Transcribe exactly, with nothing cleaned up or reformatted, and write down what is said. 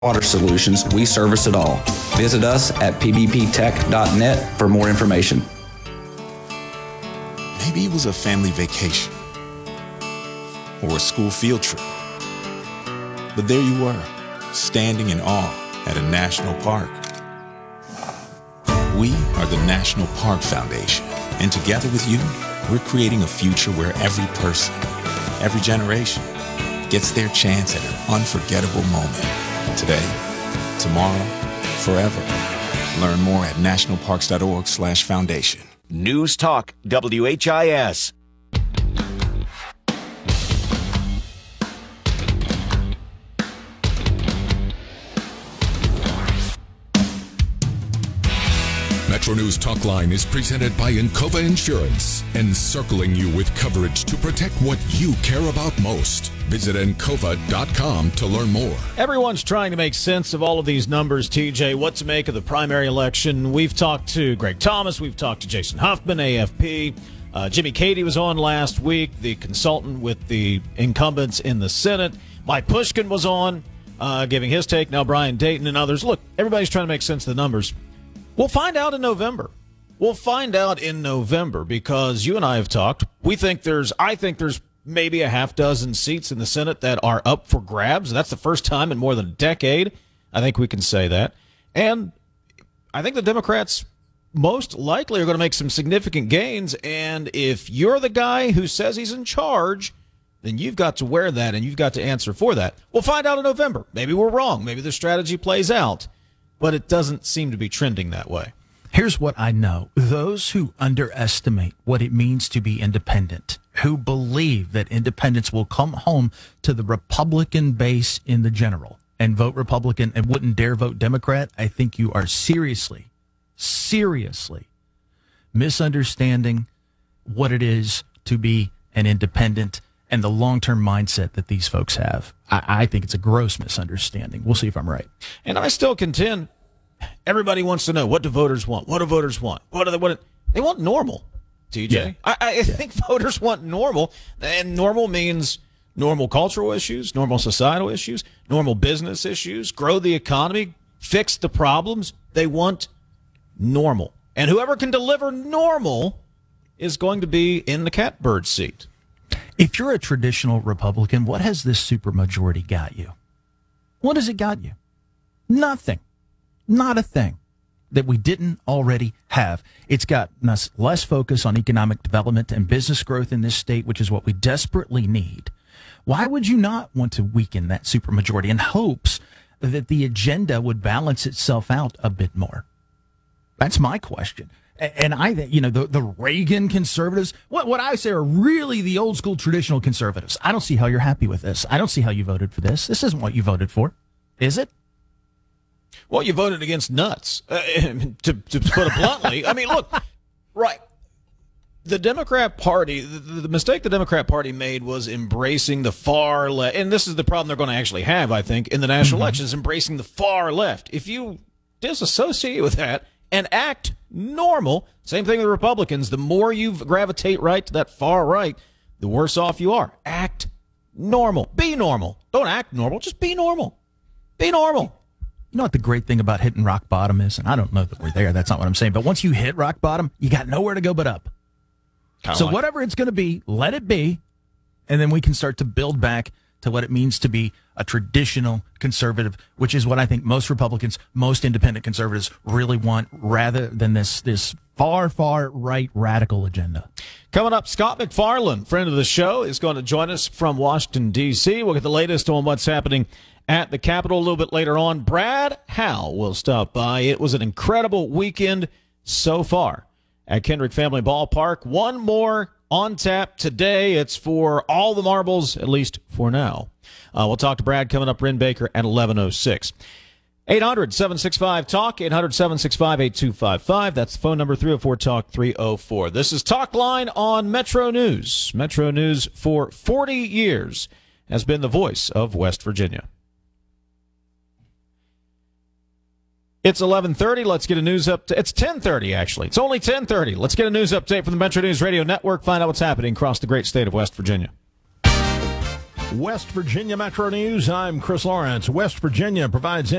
Water Solutions, we service it all. Visit us at p b p tech dot net for more information. Maybe it was a family vacation or a school field trip. But there you were, standing in awe at a national park. We are the National Park Foundation, and together with you, we're creating a future where every person, every generation, gets their chance at an unforgettable moment. Today, tomorrow, forever. Learn more at nationalparks.org slash foundation. News Talk W H I S. Metro News Talk Line is presented by Encova Insurance, encircling you with coverage to protect what you care about most. Visit encova dot com to learn more. Everyone's trying to make sense of all of these numbers, T J. What to make of the primary election? We've talked to Greg Thomas. We've talked to Jason Huffman, A F P. Uh, Jimmy Cady was on last week, the consultant with the incumbents in the Senate. Mike Pushkin was on, uh, giving his take. Now Brian Dayton and others. Look, everybody's trying to make sense of the numbers. We'll find out in November. We'll find out in November because you and I have talked. We think there's, I think there's maybe a half dozen seats in the Senate that are up for grabs. That's the first time in more than a decade. I think we can say that. And I think the Democrats most likely are going to make some significant gains. And if you're the guy who says he's in charge, then you've got to wear that and you've got to answer for that. We'll find out in November. Maybe we're wrong. Maybe the strategy plays out. But it doesn't seem to be trending that way. Here's what I know. Those who underestimate what it means to be independent, who believe that independents will come home to the Republican base in the general and vote Republican and wouldn't dare vote Democrat, I think you are seriously, seriously misunderstanding what it is to be an independent and the long-term mindset that these folks have. I, I think it's a gross misunderstanding. We'll see if I'm right. And I still contend, everybody wants to know, what do voters want? What do voters want? What do they want? They want normal, T J. Yeah. I, I yeah. think voters want normal, and normal means normal cultural issues, normal societal issues, normal business issues, grow the economy, fix the problems. They want normal. And whoever can deliver normal is going to be in the catbird seat. If you're a traditional Republican, what has this supermajority got you? What has it got you? Nothing. Not a thing that we didn't already have. It's got us less focus on economic development and business growth in this state, which is what we desperately need. Why would you not want to weaken that supermajority in hopes that the agenda would balance itself out a bit more? That's my question. And I, you know, the, the Reagan conservatives, what, what I say are really the old school traditional conservatives. I don't see how you're happy with this. I don't see how you voted for this. This isn't what you voted for, is it? Well, you voted against nuts, uh, to, to put it bluntly. I mean, look, right. The Democrat Party, the, the mistake the Democrat Party made was embracing the far left. And this is the problem they're going to actually have, I think, in the national mm-hmm. elections, embracing the far left. If you disassociate with that and act normal, same thing with the Republicans, the more you gravitate right to that far right, the worse off you are. Act normal. Be normal. Don't act normal. Just be normal. Be normal. You know what the great thing about hitting rock bottom is? And I don't know that we're there. That's not what I'm saying. But once you hit rock bottom, you got nowhere to go but up. Kinda so like whatever it's going to be, let it be. And then we can start to build back to what it means to be a traditional conservative, which is what I think most Republicans, most independent conservatives really want, rather than this this far, far right radical agenda. Coming up, Scott McFarland, friend of the show, is going to join us from Washington, D C We'll get the latest on what's happening at the Capitol a little bit later on. Brad Howell will stop by. It was an incredible weekend so far at Kendrick Family Ballpark. One more on tap today. It's for all the marbles, at least for now. Uh, we'll talk to Brad coming up. Ren Baker at eleven oh six. eight hundred, seven six five, talk, eight hundred, seven six five, eight two five five. That's the phone number, three oh four talk, three oh four. This is Talk Line on Metro News. Metro News for forty years has been the voice of West Virginia. It's eleven thirty. Let's get a news update. It's ten thirty, actually. It's only ten thirty. Let's get a news update from the Metro News Radio Network. Find out what's happening across the great state of West Virginia. West Virginia Metro News, I'm Chris Lawrence. West Virginia provides